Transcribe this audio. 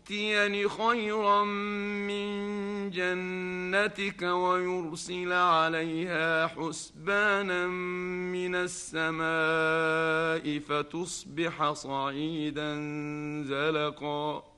يؤتين خيرا من جنتك ويرسل عليها حسبانا من السماء فتصبح صعيدا زلقا